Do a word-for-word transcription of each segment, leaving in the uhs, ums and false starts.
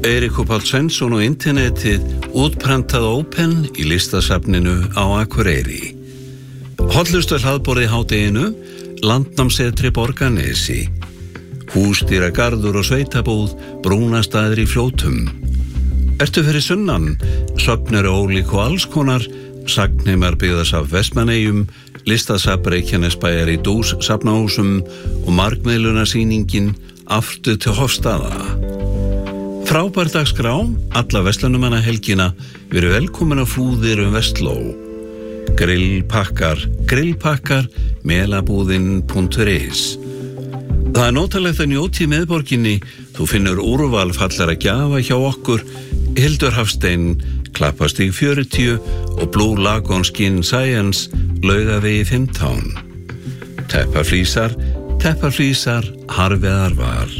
Eiríkur Páll Sveinsson og internetið útprentað ópen í listasafninu á Akureyri. Hollustu hlaðborði hádeginu, Landnámssetri Borgarnesi. Húsdýragarður og sveitabúð, Brúnastaðir í Fljótum. Ertu fyrir sunnan, söfn eru ólík og alls konar, sagnheimar byggðasafn Vestmannaeyjum, listasafn Reykjanesbæjar í Dús safnahúsum og margmiðlunarsýningin Aftur til Hofstaða. Frábær dagskrá, alla verslunumanna helgina, veru velkomin á Flúðir um Vestló. Grillpakkar, grillpakkar, melabúðin punktur is. Það er notalegt að njóti í miðborginni, þú finnur úrval fallara gjafa hjá okkur, Hildur Hafstein, Klappastíg fjörutíu og Blue Lagoon Skin Science, Laugavegi fimmtán. Teppaflísar, teppaflísar, Harveðar Val.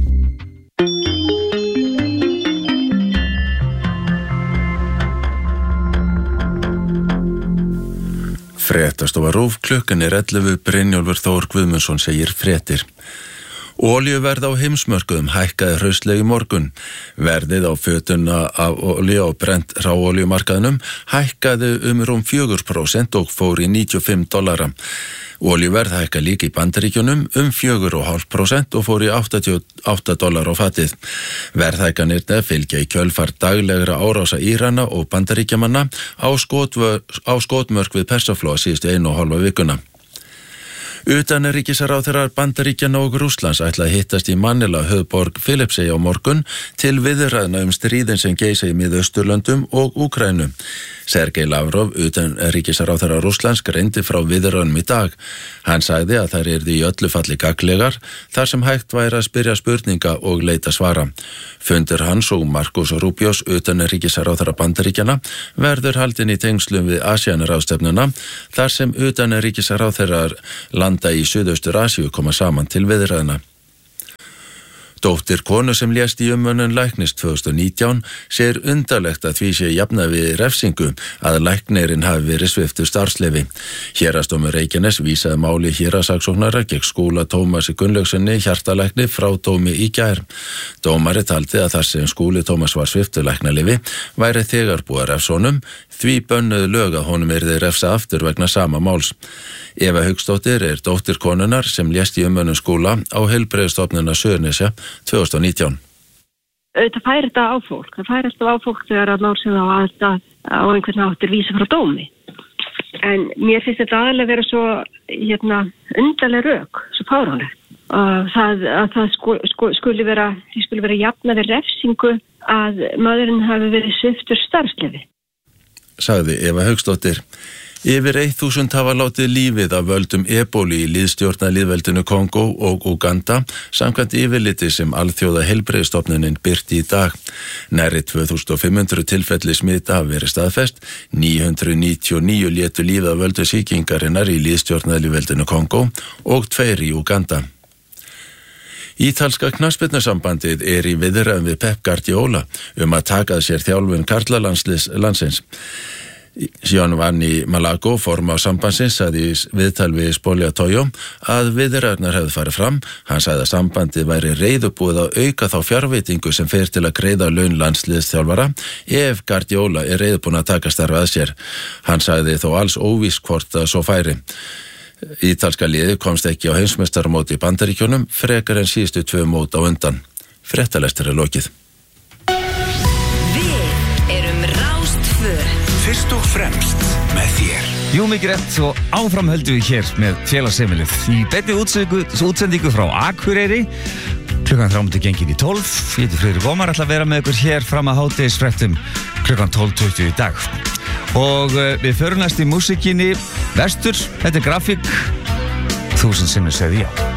Fréttastofa RÚV, klukkan er ellefu, Brynjólfur Þór Guðmundsson segir fréttir. Olíuverð á heimsmörkuðum hækkaði hraustlega í morgun. Verðið á fötuna af olíu á brent hráolíumarkaðnum hækkaði um rúm fjögur prósent og fór í níutíu og fimm dollara. Olíuverð hækka líka í Bandaríkjunum um fjögur komma fimm prósent og fór í áttatíu og átta dollara á fatið. Verðhækkanirnar fylgja í kjölfar daglegra árása Írana og Bandaríkjamanna á, skotvö, á skotmörk við Persaflóa síðustu einu og hálfa vikuna. Utanríkisráðherrar Bandaríkjanna og Rússlands ætla að hittast í Manila, höfuðborg Filippseyja á morgun til viðræðna um stríðin sem geisa í Miðausturlöndum og Úkraínu. Sergei Lavrov, utanríkisráðherra Rússlands, greindi frá viðræðunum í dag. Hann sagði að þær yrðu í öllu falli gagnlegar þar sem hægt væri að spyrja spurninga og leita svara. Fundur hans og Marcos Rubios, utanríkisráðherra Bandaríkjanna, verður haldinn í tengslum við ASEAN-ráðstefnuna þar sem utanríkisráðherrar landa í Suðaustur-Asíu koma saman til viðræðna. Dóttir konu sem lést í umönnun læknis tvö þúsund og nítján segir undarlegt að því sé jafna við refsingu að læknirinn hafi verið sviptur starfsleyfi. Héraðsdómur Reykjanes vísaði máli héraðssaksóknara gegn Skúla Tómasi Gunnlaugsssyni hjartalækni frá dómi í gær. Dómari taldi að þar sem Skúli Tómas var sviptur læknaleyfi væri þegar búið að refsa honum, því bönnuðu lög að honum yrði refsa aftur vegna sama máls. Eva Hauksdóttir er dóttir konunar sem lést í umönnun Skúla á heilbrigðisstofnunina Suðurnesja tvö þúsund og nítján. Þetta færi þetta á fólk. Það færi þetta á fólk þegar að mál sem á að á einhvern áttur vísa frá dómi. En mér finnst þetta aðalega vera svo hérna, undarleg rök, svo fáránlegt. Það, að það sko, sko, skuli vera, því skuli vera jafna við refsingu að maðurinn hafi verið sviptur starfsleyfi. Sagði Eva Hauksdóttir. Yfir þúsund hafa látið lífið af völdum ebólu í lýðstjórnarlýðveldinu Kongó og Uganda samkvæmt yfirliti sem alþjóða heilbrigðisstofnunin birti í dag. Nærri tvö þúsund fimm hundruð tilfelli smita hafa verið staðfest, níu hundruð níutíu og níu létu lífið af völdu sýkingarinnar í lýðstjórnarlýðveldinu Kongó og tveir í Uganda. Ítalska knattspyrnusambandið er í viðræðum við Pep Guardiola um að taka að sér þjálfun karlalandsins. Giovanni Malago, formaður sambandsins, sagði í viðtal við Spogliatoio að viðræðurnar hefðu farið fram. Hann sagði að sambandið væri reiðubúið að auka þá fjárveitingu sem fer til að greiða laun landsliðsþjálfara ef Guardiola er reiðubúin að taka starfið að sér. Hann sagði þó alls óvíst hvort að svo færi. Ítalska liðið komst ekki á heimsmeistaramóti í Bandaríkjunum frekar en síðustu tvö mót á undan. Fréttalestur er lokið. Fyrst og fremst með þér. Jú, mikið rétt og áfram höldum við hér með félagsheimilið í beinni útsendingu frá Akureyri. Klukkan þrjámyndu gengin í tólf. Ég heiti Friðrik Ómar, ætla að vera með ykkur hér fram að hádegisfréttum klukkan tólf tuttugu í dag. Og við förum næst í músíkinni vestur. Þetta er Grafík. Þúsund sinnum segði já.